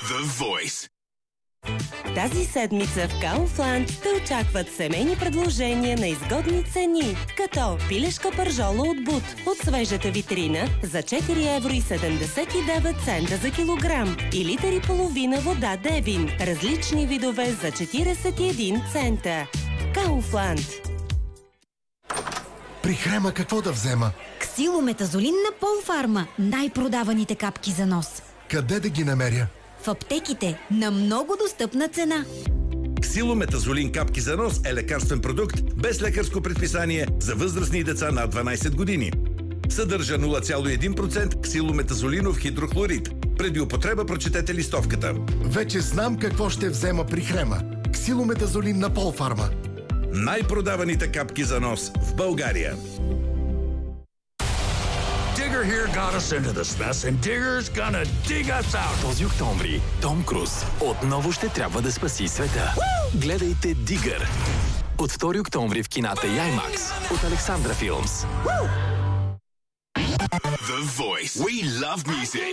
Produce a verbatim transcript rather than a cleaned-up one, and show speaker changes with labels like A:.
A: The Voice.
B: Тази седмица в Kaufland те очакват семейни предложения на изгодни цени, като пилешка пържола от Бут от свежата витрина за четири евро и седемдесет и девет цента за килограм и литър и половина вода Девин, различни видове за четиридесет и един цента. Kaufland.
C: При Хрема какво да взема?
D: Ксилометазолин на Полфарма. Най-продаваните капки за нос.
C: Къде да ги намеря?
D: В аптеките на много достъпна цена.
E: Ксилометазолин капки за нос е лекарствен продукт без лекарско предписание за възрастни деца над дванайсет години. Съдържа нула цяло и един процента ксилометазолинов хидрохлорид. Преди употреба прочетете листовката.
C: Вече знам какво ще взема при Хрема. Ксилометазолин на Полфарма.
E: Най-продаваните капки за нос в България.
F: Digger here got us into this mess and Digger's gonna dig us out.
G: Този октомври Том Круз отново ще трябва да спаси света. Woo! Гледайте Дигър от втори октомври в кината и IMAX от Александра Филмс.
A: The Voice. We love music.